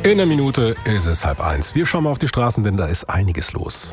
In einer Minute ist es 12:30. Wir schauen mal auf die Straßen, denn da ist einiges los.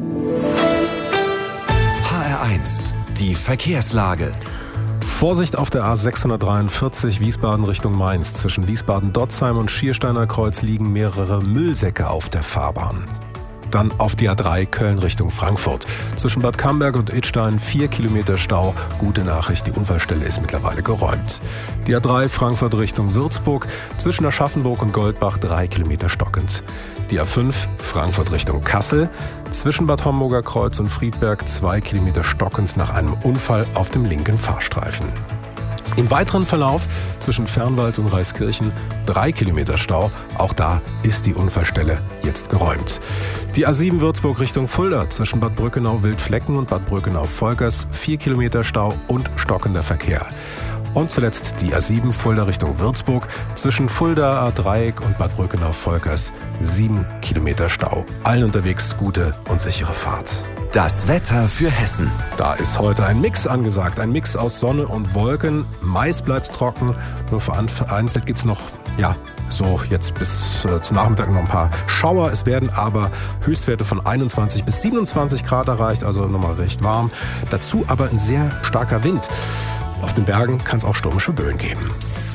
HR1, die Verkehrslage. Vorsicht auf der A643 Wiesbaden Richtung Mainz. Zwischen Wiesbaden-Dotzheim und Schiersteiner Kreuz liegen mehrere Müllsäcke auf der Fahrbahn. Dann auf die A3 Köln Richtung Frankfurt. Zwischen Bad Camberg und Idstein 4 Kilometer Stau. Gute Nachricht, die Unfallstelle ist mittlerweile geräumt. Die A3 Frankfurt Richtung Würzburg. Zwischen Aschaffenburg und Goldbach 3 Kilometer stockend. Die A5 Frankfurt Richtung Kassel. Zwischen Bad Homburger Kreuz und Friedberg 2 Kilometer stockend nach einem Unfall auf dem linken Fahrstreifen. Im weiteren Verlauf zwischen Fernwald und Reiskirchen 3 Kilometer Stau. Auch da ist die Unfallstelle jetzt geräumt. Die A7 Würzburg Richtung Fulda zwischen Bad Brückenau-Wildflecken und Bad Brückenau-Volkers 4 Kilometer Stau und stockender Verkehr. Und zuletzt die A7 Fulda Richtung Würzburg zwischen Fulda A-Dreieck und Bad Brückenau-Volkers 7 Kilometer Stau. Allen unterwegs gute und sichere Fahrt. Das Wetter für Hessen. Da ist heute ein Mix angesagt, ein Mix aus Sonne und Wolken. Meist bleibt es trocken, nur vereinzelt gibt es noch, so jetzt bis zum Nachmittag noch ein paar Schauer. Es werden aber Höchstwerte von 21 bis 27 Grad erreicht, also nochmal recht warm. Dazu aber ein sehr starker Wind. Auf den Bergen kann es auch stürmische Böen geben.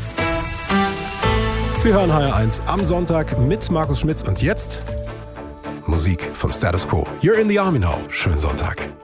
Sie hören HR1 am Sonntag mit Markus Schmitz und jetzt Musik vom Status Quo. You're in the Army now. Schönen Sonntag.